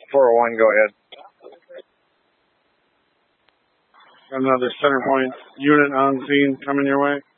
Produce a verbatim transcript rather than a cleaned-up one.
four oh one, go ahead. Another center point unit on scene coming your way.